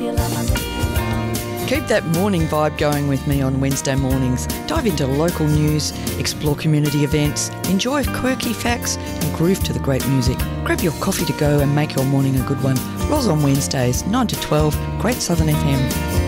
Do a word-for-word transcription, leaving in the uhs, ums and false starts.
Keep that morning vibe going with me on Wednesday mornings. Dive into local news, explore community events, enjoy quirky facts and groove to the great music. Grab your coffee to go and make your morning a good one. Roz on Wednesdays, nine to twelve, Great Southern F M.